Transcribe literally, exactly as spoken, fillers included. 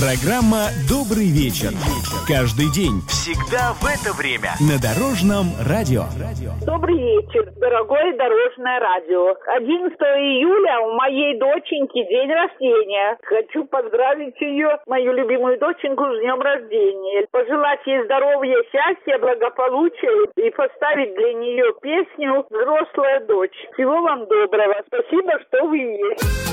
Программа «Добрый вечер». Каждый день, всегда в это время на Дорожном радио. Добрый вечер, дорогое Дорожное радио. одиннадцатого июля у моей доченьки день рождения. Хочу поздравить ее, мою любимую доченьку, с днем рождения. Пожелать ей здоровья, счастья, благополучия и поставить для нее песню «Взрослая дочь». Всего вам доброго. Спасибо, что вы есть.